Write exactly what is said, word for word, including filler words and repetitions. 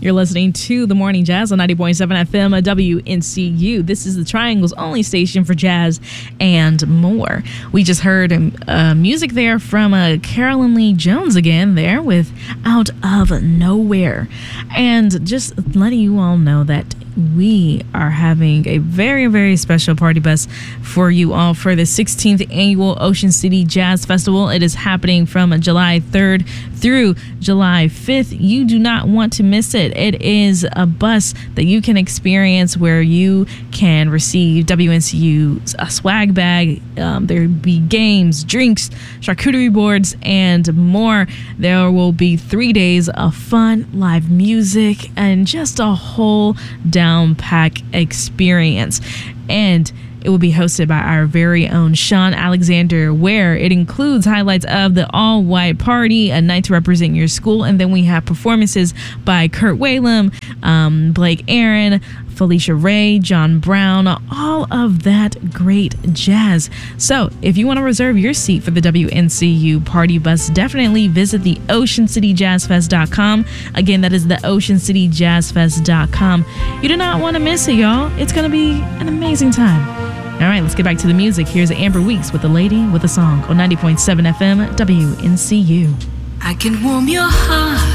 You're listening to The Morning Jazz on ninety point seven F M W N C U. This is the Triangle's only station for jazz and more. We just heard uh, music there from uh, Carolyn Lee Jones again there with Out of Nowhere. And just letting you all know that we are having a very, very special party bus for you all for the sixteenth Annual Ocean City Jazz Festival. It is happening from July third through July fifth. You do not want to miss it. It is a bus that you can experience where you can receive W N C U's a swag bag. Um, there will be games, drinks, charcuterie boards, and more. There will be three days of fun, live music, and just a whole down pack experience. And it will be hosted by our very own Sean Alexander, where it includes highlights of the all-white party, a night to represent your school, and then we have performances by Kurt Whalum, um, Blake Aaron, Felicia Ray, John Brown, all of that great jazz. So if you want to reserve your seat for the W N C U party bus, definitely visit the ocean city jazz fest dot com. Again, that is the ocean city jazz fest dot com. You do not want to miss it, y'all. It's going to be an amazing time. All right, let's get back to the music. Here's Amber Weeks with The Lady with a Song on ninety point seven F M W N C U. I can warm your heart